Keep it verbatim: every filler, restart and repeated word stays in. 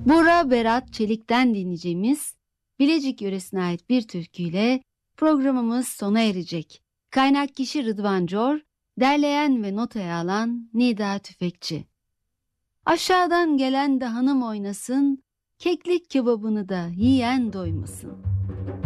Bora Berat Çelik'ten dinleyeceğimiz Bilecik yöresine ait bir türküyle programımız sona erecek. Kaynak kişi Rıdvan Cor, derleyen ve notaya alan Nida Tüfekçi. Aşağıdan gelen de hanım oynasın, keklik kebabını da yiyen doymasın.